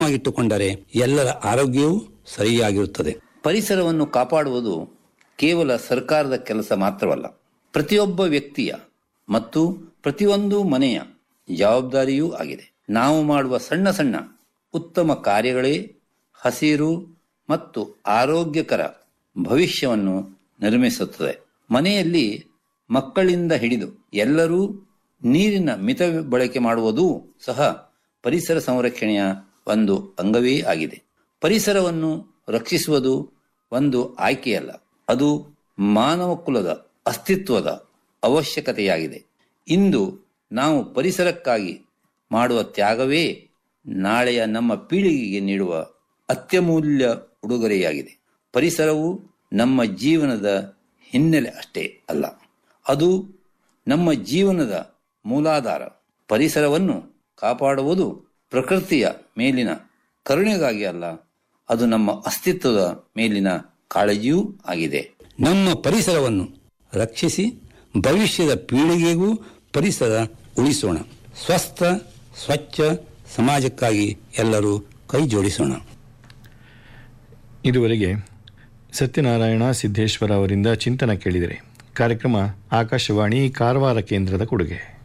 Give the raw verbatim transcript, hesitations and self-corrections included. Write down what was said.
ಹುತಾತ್ಮವಾಗಿಟ್ಟುಕೊಂಡರೆ ಎಲ್ಲರ ಆರೋಗ್ಯವೂ ಸರಿಯಾಗಿರುತ್ತದೆ. ಪರಿಸರವನ್ನು ಕಾಪಾಡುವುದು ಕೇವಲ ಸರ್ಕಾರದ ಕೆಲಸ ಮಾತ್ರವಲ್ಲ, ಪ್ರತಿಯೊಬ್ಬ ವ್ಯಕ್ತಿಯ ಮತ್ತು ಪ್ರತಿಯೊಂದು ಮನೆಯ ಜವಾಬ್ದಾರಿಯೂ ಆಗಿದೆ. ನಾವು ಮಾಡುವ ಸಣ್ಣ ಸಣ್ಣ ಉತ್ತಮ ಕಾರ್ಯಗಳೇ ಹಸಿರು ಮತ್ತು ಆರೋಗ್ಯಕರ ಭವಿಷ್ಯವನ್ನು ನಿರ್ಮಿಸುತ್ತದೆ. ಮನೆಯಲ್ಲಿ ಮಕ್ಕಳಿಂದ ಹಿಡಿದು ಎಲ್ಲರೂ ನೀರಿನ ಮಿತ ಬಳಕೆ ಮಾಡುವುದೂ ಸಹ ಪರಿಸರ ಸಂರಕ್ಷಣೆಯ ಒಂದು ಅಂಗವೇ ಆಗಿದೆ. ಪರಿಸರವನ್ನು ರಕ್ಷಿಸುವುದು ಒಂದು ಆಯ್ಕೆಯಲ್ಲ, ಅದು ಮಾನವ ಕುಲದ ಅಸ್ತಿತ್ವದ ಅವಶ್ಯಕತೆಯಾಗಿದೆ. ಇಂದು ನಾವು ಪರಿಸರಕ್ಕಾಗಿ ಮಾಡುವ ತ್ಯಾಗವೇ ನಾಳೆಯ ನಮ್ಮ ಪೀಳಿಗೆಗೆ ನೀಡುವ ಅತ್ಯಮೂಲ್ಯ ಉಡುಗೊರೆಯಾಗಿದೆ. ಪರಿಸರವು ನಮ್ಮ ಜೀವನದ ಹಿನ್ನೆಲೆ ಅಷ್ಟೇ ಅಲ್ಲ, ಅದು ನಮ್ಮ ಜೀವನದ ಮೂಲಾಧಾರ. ಪರಿಸರವನ್ನು ಕಾಪಾಡುವುದು ಪ್ರಕೃತಿಯ ಮೇಲಿನ ಕರುಣೆಗಾಗಿ ಅಲ್ಲ, ಅದು ನಮ್ಮ ಅಸ್ತಿತ್ವದ ಮೇಲಿನ ಕಾಳಜಿಯೂ ಆಗಿದೆ. ನಮ್ಮ ಪರಿಸರವನ್ನು ರಕ್ಷಿಸಿ ಭವಿಷ್ಯದ ಪೀಳಿಗೆಗೂ ಪರಿಸರ ಉಳಿಸೋಣ. ಸ್ವಸ್ಥ ಸ್ವಚ್ಛ ಸಮಾಜಕ್ಕಾಗಿ ಎಲ್ಲರೂ ಕೈ ಜೋಡಿಸೋಣ. ಇದುವರೆಗೆ ಸತ್ಯನಾರಾಯಣ ಸಿದ್ದೇಶ್ವರ ಅವರಿಂದ ಚಿಂತನ ಕೇಳಿದರೆ. ಕಾರ್ಯಕ್ರಮ ಆಕಾಶವಾಣಿ ಕಾರವಾರ ಕೇಂದ್ರದ ಕೊಡುಗೆ.